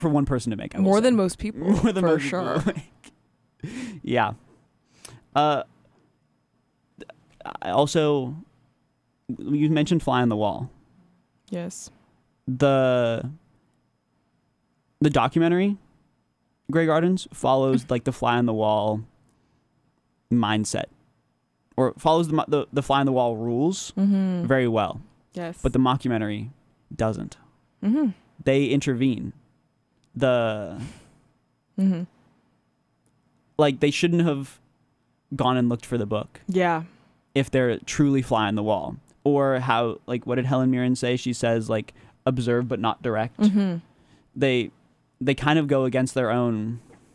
for one person to make. More than most people. More than for most sure. people make. Yeah. I also, you mentioned Fly on the Wall. Yes. The documentary, Grey Gardens, follows like the Fly on the Wall mindset, or follows the Fly on the Wall rules very well. Yes. But the mockumentary doesn't. They intervene. Like, they shouldn't have gone and looked for the book. Yeah. If they're truly Fly on the Wall. Or how, like, what did Helen Mirren say? She says, like, observe but not direct. They kind of go against their own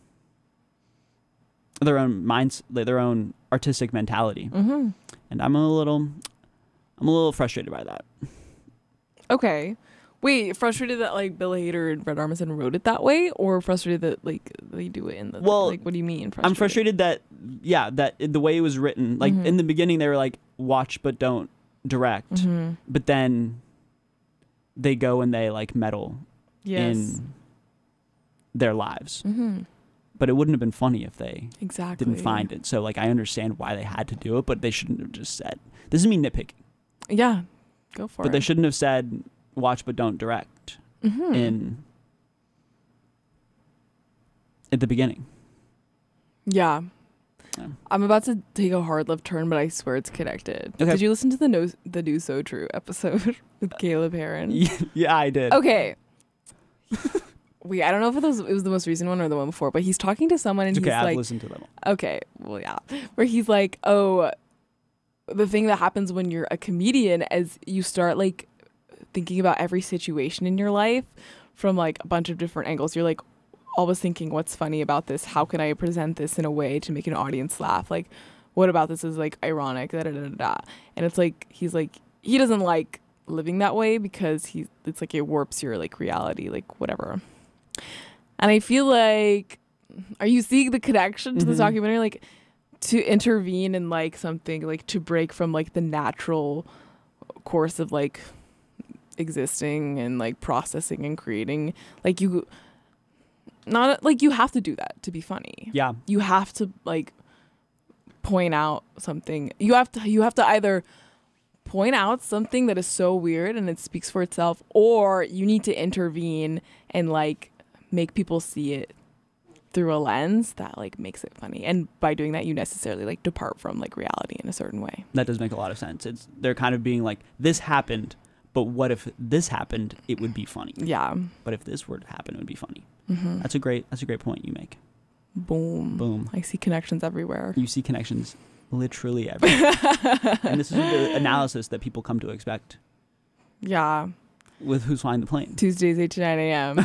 minds, their own artistic mentality. And I'm a little frustrated by that. Okay. Wait, frustrated that like Bill Hader and Fred Armisen wrote it that way, or frustrated that like they do it in the like? What do you mean? I'm frustrated that the way it was written, like in the beginning they were like watch but don't direct, but then they go and they like meddle in their lives. But it wouldn't have been funny if they didn't find it. So like I understand why they had to do it, but they shouldn't have just said. This is me nitpicking. Yeah, go for it. But they shouldn't have said watch but don't direct at the beginning. Yeah. I'm about to take a hard left turn, but I swear it's connected. Okay. Did you listen to the New So True episode with Caleb Heron? Yeah, I did. Okay. Wait, I don't know if it was the most recent one or the one before, but he's talking to someone and It's he's okay, I've like, listened to them. okay, well, yeah, where he's like, oh, the thing that happens when you're a comedian is you start like thinking about every situation in your life from like a bunch of different angles. You're like always thinking, what's funny about this? How can I present this in a way to make an audience laugh? Like, what about this is like ironic? Da, da, da, da, da. And it's like he doesn't like living that way because it's like it warps your like reality, like whatever. And I feel like, are you seeing the connection to this documentary? Like, to intervene in like something, like to break from like the natural course of like existing and like processing and creating, like you have to do that to be funny. Yeah. You have to like point out something. You have to either point out something that is so weird and it speaks for itself, or you need to intervene and like make people see it through a lens that like makes it funny. And by doing that, you necessarily like depart from like reality in a certain way. That does make a lot of sense. They're kind of being like, this happened, but what if this happened? It would be funny. Yeah. But if this were to happen, it would be funny. That's a great point you make. Boom. I see connections everywhere. You see connections literally everywhere. And this is the analysis that people come to expect. Yeah. With Who's Flying the Plane. Tuesdays 8 to 9 a.m.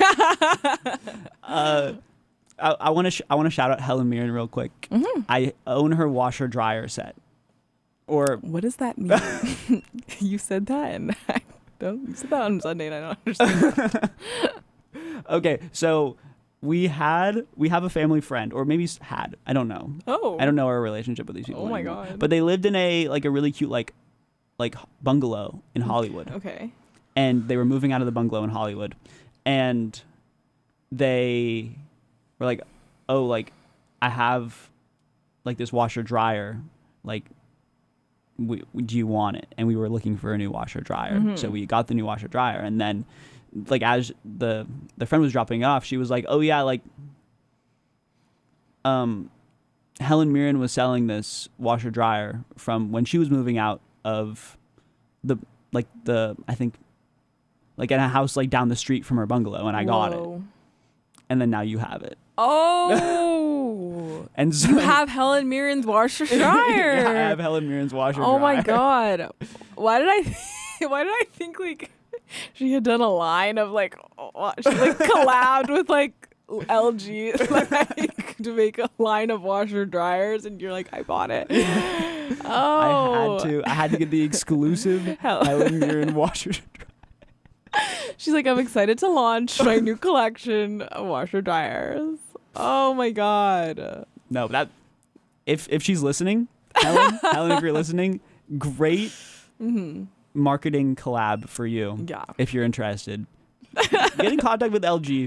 I want to shout out Helen Mirren real quick. I own her washer dryer set. Or what does that mean? You said that and you said that on Sunday and I don't understand. Okay, so we have a family friend, or maybe had. I don't know. Oh. I don't know our relationship with these people. Oh my anymore. God. But they lived in a really cute like bungalow in Hollywood. Okay. And they were moving out of the bungalow in Hollywood, and they were like, oh, like I have like this washer dryer, like do you want it? And we were looking for a new washer dryer, so we got the new washer dryer, and then like as the friend was dropping it off, she was like, oh yeah, like Helen Mirren was selling this washer dryer from when she was moving out of the I think like in a house like down the street from her bungalow, and I got it. And then now you have it. Oh. And so you have Helen Mirren's washer dryer. Yeah, I have Helen Mirren's washer dryer. Oh my God. Why did I think like she had done a line of like she like collabed with like LG like to make a line of washer dryers, and you're like, I bought it. Oh. I had to get the exclusive Helen Mirren washer dryer. She's like, I'm excited to launch my new collection of washer dryers. Oh my God. No, that if she's listening, Helen, if you're listening, great marketing collab for you. Yeah. If you're interested, Get in contact with LG.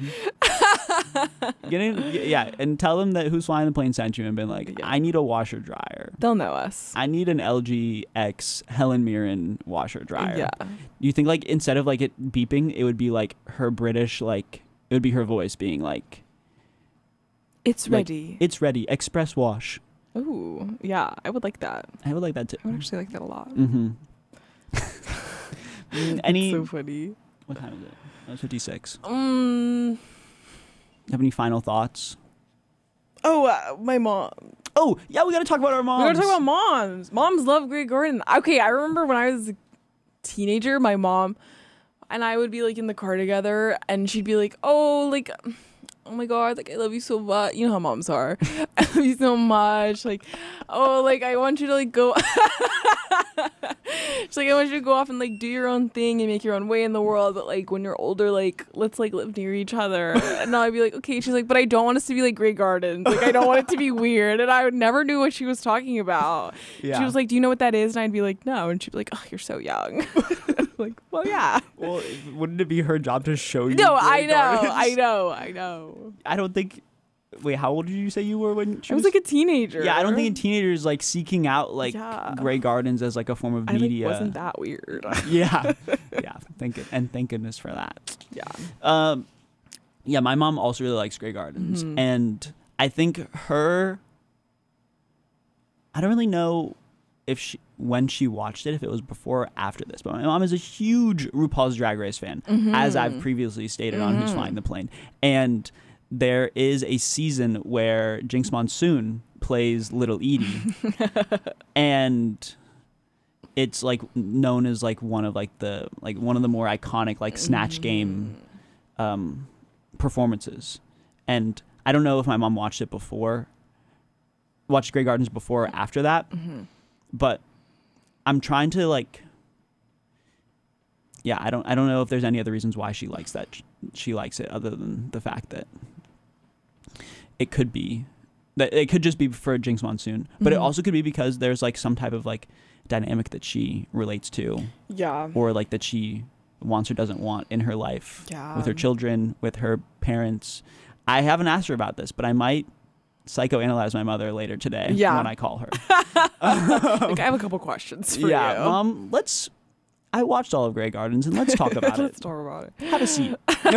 And tell them that Who's Flying the Plane sent you and been like, I need a washer dryer. They'll know us. I need an LG X Helen Mirren washer dryer. Yeah. You think like instead of like it beeping, it would be like her British, like it would be her voice being like, it's ready. Like, it's ready. Express wash. Ooh, yeah. I would like that. I would like that too. I would actually like that a lot. Mm-hmm. That's so funny. What time is it? It's 56. Have any final thoughts? Oh, my mom. Oh, yeah, we got to talk about our moms. We got to talk about moms. Moms love Greg Gordon. Okay, I remember when I was a teenager, my mom and I would be like in the car together and she'd be like, oh my God, like I love you so much. You know how moms are. I love you so much. Like, oh, like I want you to like go. She's like, I want you to go off and like do your own thing and make your own way in the world. But like when you're older, like let's like live near each other. And I'd be like, okay. She's like, but I don't want us to be like Grey Gardens. Like I don't want it to be weird. And I would never knew what she was talking about. Yeah. She was like, do you know what that is? And I'd be like, no. And she'd be like, oh, you're so young. Like, well, yeah. Well, wouldn't it be her job to show you? No, I know. I don't think. Wait, how old did you say you were when she was like a teenager? Yeah, I don't think a teenager is like seeking out like Grey Gardens as like a form of media. Wasn't that weird? Yeah. Thank goodness for that. Yeah. Yeah, my mom also really likes Grey Gardens, and I think I don't really know when she watched it, if it was before or after this, but my mom is a huge RuPaul's Drag Race fan, as I've previously stated on Who's Flying the Plane, and there is a season where Jinx Monsoon plays Little Edie, and it's like known as like one of the more iconic like Snatch Game performances. And I don't know if my mom watched Grey Gardens before or after that, but I'm trying to like. Yeah, I don't know if there's any other reasons why she likes that. She likes it other than the fact that it could just be for Jinx Monsoon, but it also could be because there's like some type of like dynamic that she relates to, or like that she wants or doesn't want in her life, with her children, with her parents. I haven't asked her about this, but I might psychoanalyze my mother later today when I call her. Like, I have a couple questions for you. Mom, I watched all of Grey Gardens, and let's talk about it. Let's talk about it. Have a seat.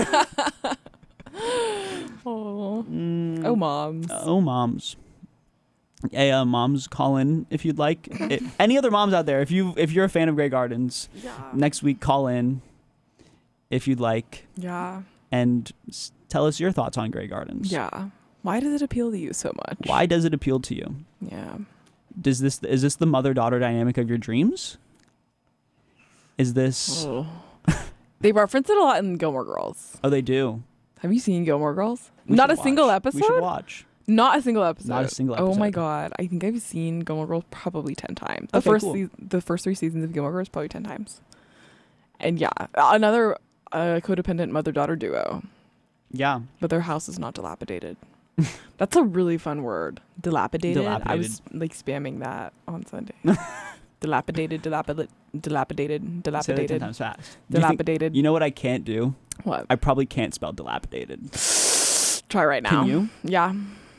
Oh, moms. Oh, moms. Hey, moms, call in if you'd like. Any other moms out there, if you're a fan of Grey Gardens, next week call in if you'd like. Yeah. And tell us your thoughts on Grey Gardens. Yeah. Why does it appeal to you so much? Why does it appeal to you? Yeah. Is this the mother-daughter dynamic of your dreams? Is this... Oh. They reference it a lot in Gilmore Girls. Oh, they do. Have you seen Gilmore Girls? Not a single episode? We should watch. Not a single episode. Not a single episode. Oh my God. I think I've seen Gilmore Girls probably 10 times. The first 3 seasons of Gilmore Girls probably 10 times. And yeah, another codependent mother-daughter duo. Yeah. But their house is not dilapidated. That's a really fun word. Dilapidated. I was like spamming that on Sunday. Dilapidated. Say that 10 times fast. Dilapidated. You know what I can't do? What? I probably can't spell dilapidated. Try right now. Can you? Yeah.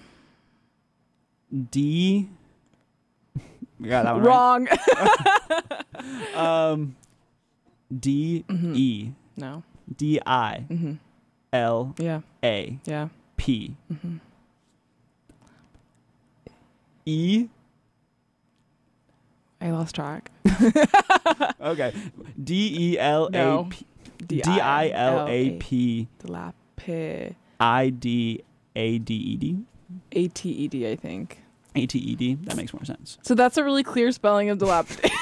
D. You got that one wrong. Right? D E. No. D I L A P E. I lost track. Okay. DELAP. DILAP. IDADED. ATED, I think. ATED. That makes more sense. So that's a really clear spelling of dilapidated.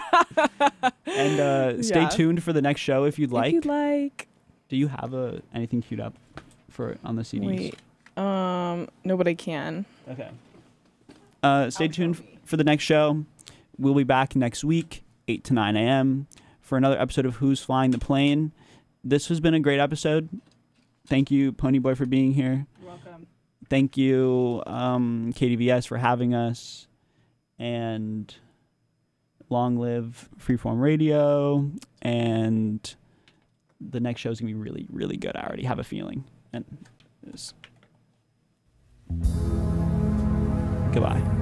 And stay tuned for the next show if you'd like. If you'd like. Do you have anything queued up on the CDs? Wait. No, but I can. Okay. Stay tuned for the next show. We'll be back next week, 8 to 9 a.m. for another episode of Who's Flying the Plane. This has been a great episode. Thank you, Ponyboy, for being here. You're welcome. Thank you, KDVS, for having us. And long live Freeform Radio. And the next show is gonna be really, really good. I already have a feeling. And goodbye.